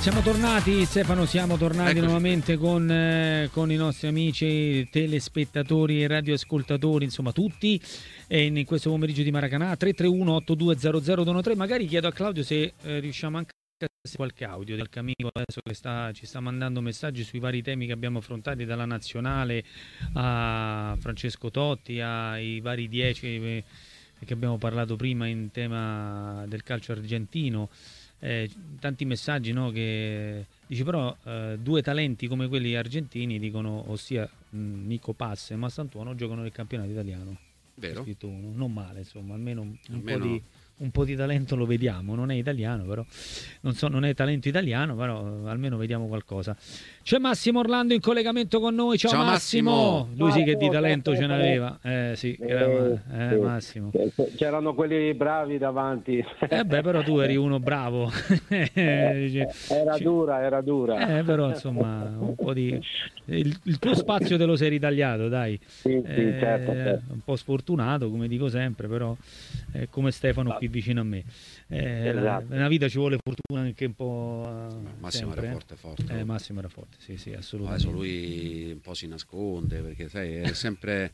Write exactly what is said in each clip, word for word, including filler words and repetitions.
Siamo tornati, Stefano, siamo tornati Eccoci. nuovamente con, eh, con i nostri amici telespettatori e radioascoltatori, insomma tutti, e in questo pomeriggio di Maracanã. Tre tre uno otto due zero zero due uno tre. Magari chiedo a Claudio se eh, riusciamo anche a sentire qualche audio del Camico adesso che sta, ci sta mandando messaggi sui vari temi che abbiamo affrontati, dalla nazionale a Francesco Totti, ai vari dieci eh, che abbiamo parlato prima in tema del calcio argentino. Eh, tanti messaggi, no, che dice però eh, due talenti come quelli argentini, dicono, ossia mh, Nico Pass e Massantuono, giocano nel campionato italiano. Vero? C'è scritto uno. Non male, insomma, almeno un, Almeno... po' di, un po' di talento lo vediamo. Non è italiano, però non so, non è talento italiano, però eh, almeno vediamo qualcosa. C'è Massimo Orlando in collegamento con noi. Ciao, Ciao, Massimo. Massimo. Lui sì che Ciao, di talento ciao, ce ciao. n'aveva. Eh sì, era, eh, sì. Massimo. C'erano quelli bravi davanti. Eh beh, però tu eri uno bravo. Dice- Era dura, era dura. Eh, però insomma, un po' di... Il, il tuo spazio te lo sei ritagliato, dai. Sì, sì, Eh, certo, certo. Un po' sfortunato, come dico sempre, però è come Stefano qui vicino a me. Eh, Esatto. Nella vita ci vuole fortuna anche un po'. eh, Massimo sempre, era eh. forte, forte. Eh, Massimo era forte, sì, sì, assolutamente. Adesso lui un po' si nasconde, perché sai, è sempre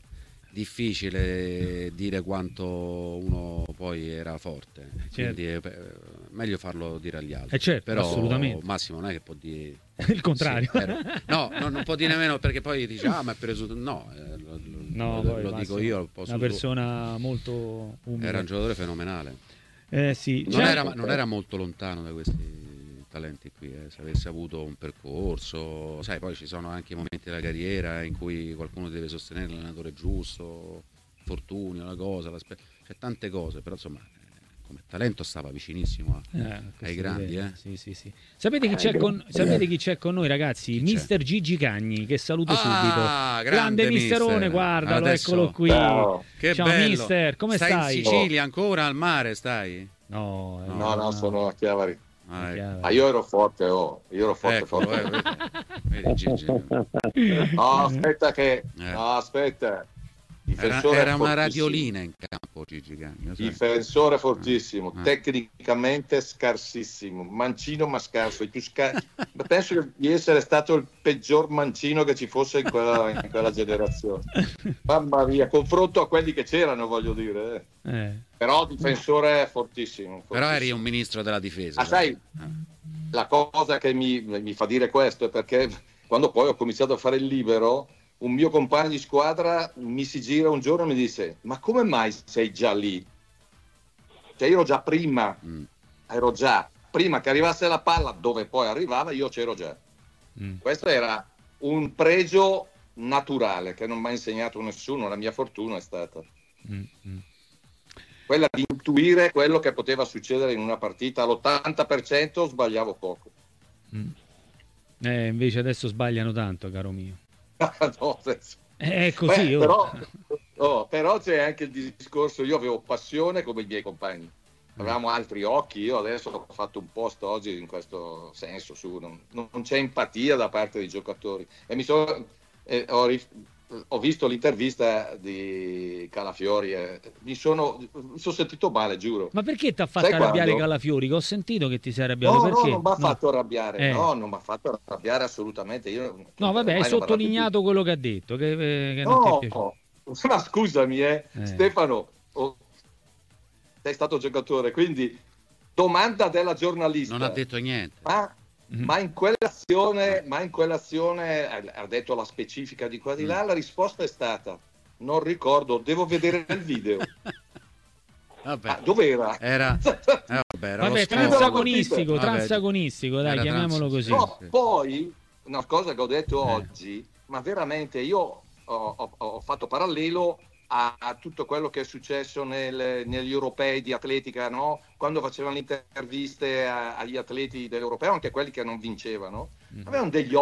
difficile dire quanto uno poi era forte, Certo. quindi è eh, meglio farlo dire agli altri. Eh, certo, Però assolutamente. Massimo non è che può dire Il contrario. Sì, era- no, no, non può dire nemmeno, perché poi dice ah ma è preso, no, eh, lo, No, lo- poi lo Massimo, dico io, un po' una su- persona molto umile. era un giocatore fenomenale. Eh sì, Non C'è- era, non era molto lontano da questi talenti qui, eh, se avesse avuto un percorso, sai, poi ci sono anche i momenti della carriera in cui qualcuno deve sostenere l'allenatore giusto, fortuni, una cosa, l'aspe- c'è tante cose, però insomma eh, come talento stava vicinissimo a- Eh, ai questo grandi, livello, eh. sì, sì, sì. Sapete chi, c'è con, sapete chi c'è con noi, ragazzi? Chi c'è? Mister Gigi Cagni, che saluto Ah, subito. grande misterone, mister. guardalo, Adesso- eccolo qui. Ciao. Che Ciao bello. mister, come stai? stai? in Sicilia ancora, al mare stai? No, eh, No, no, sono a Chiavari. Ah, ecco. chiaro. Ma io ero forte, oh. Io ero forte, Eccolo, forte. eh, vedi, vedi, Gigi. No, aspetta che... Eh. No, aspetta. Era, Difensore era una fortissimo. radiolina in campo Gigi Cagni, lo sai? Difensore fortissimo, Eh. tecnicamente scarsissimo, mancino ma scarso. Il più scar- Penso di essere stato il peggior mancino che ci fosse in quella, in quella generazione. Mamma mia, confronto a quelli che c'erano, voglio dire. eh. Eh, Però difensore fortissimo. Però eri fortissimo. un ministro della difesa. Ah, sai, la cosa che mi, mi fa dire questo è perché quando poi ho cominciato a fare il libero, un mio compagno di squadra mi si gira un giorno e mi disse: ma come mai sei già lì? Cioè io ero già prima, Mm. ero già prima che arrivasse la palla, dove poi arrivava, io c'ero già. mm. Questo era un pregio naturale che non mi ha insegnato nessuno, la mia fortuna è stata Mm, mm. quella di intuire quello che poteva succedere in una partita. All'ottanta per cento sbagliavo poco. Mm. Eh, invece adesso sbagliano tanto, caro mio. No, senso- Eh, È così, Beh, oh. però, oh, però c'è anche il discorso, io avevo passione come i miei compagni, avevamo altri occhi. Io adesso ho fatto un post oggi in questo senso, su, non, non c'è empatia da parte dei giocatori, e mi sono, eh, ho, rif- ho visto l'intervista di Calafiori e mi sono, mi sono sentito male, giuro. Ma perché ti ha fatto Sai arrabbiare quando? Calafiori? Che ho sentito che ti sei arrabbiato. No, Perché? no, non mi ha fatto arrabbiare, Eh. no, non mi ha fatto arrabbiare assolutamente. Io, No, vabbè, hai ormai non mi sottolineato quello che ha detto, che, eh, che non ti è No, piaciuto. ma scusami, eh, Eh. Stefano, oh, sei stato giocatore, quindi domanda della giornalista. Non ha detto niente. Ma, Mm. ma in quell'azione, ma in quell'azione eh, ha detto la specifica di qua di là, la risposta è stata: non ricordo, devo vedere il video. Vabbè, Ah, dov'era? era, eh, vabbè, era lo Vabbè, sport. transagonistico, Vabbè, transagonistico, dai, era chiamiamolo trans- così. No, sì. poi una cosa che ho detto Eh. oggi, ma veramente io ho, ho- ho fatto parallelo a, a tutto quello che è successo nel- negli europei di atletica, no? Quando facevano le interviste a- agli atleti dell'europeo, anche quelli che non vincevano, Mm. avevano degli